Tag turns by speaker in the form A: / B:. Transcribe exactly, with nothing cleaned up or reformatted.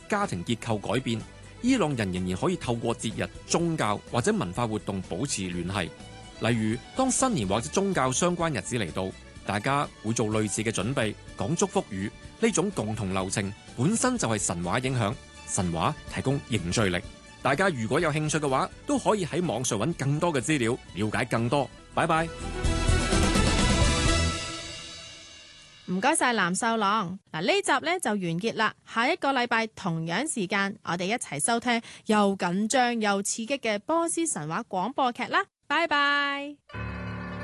A: 家庭結構改變，伊朗人仍然可以透過節日、宗教或者文化活動保持聯繫。例如，當新年或者宗教相關日子嚟到，大家會做類似嘅準備，講祝福語。呢種共同流程本身就係神話影響，神話提供凝聚力。大家如果有興趣嘅話，都可以喺網上揾更多嘅資料，了解更多。拜拜。
B: 唔該晒藍秀朗。嗱，呢集呢就完結啦，下一個禮拜同樣時間，我哋一齊收聽又緊張又刺激嘅波斯神話廣播劇啦。拜拜。